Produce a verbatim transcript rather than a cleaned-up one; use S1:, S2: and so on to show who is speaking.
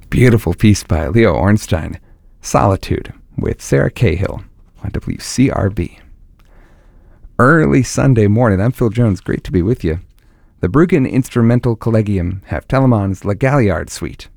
S1: Beautiful piece by Leo Ornstein, Solitude, with Sarah Cahill on W C R B. Early Sunday morning, I'm Phil Jones. Great to be with you. The Bruggen Instrumental Collegium have Telemann's La Galliard Suite,